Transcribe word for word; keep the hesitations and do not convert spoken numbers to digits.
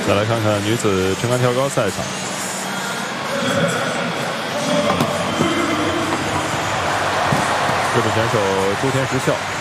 再来看看女子撑杆跳高赛场。日本选手朱田实孝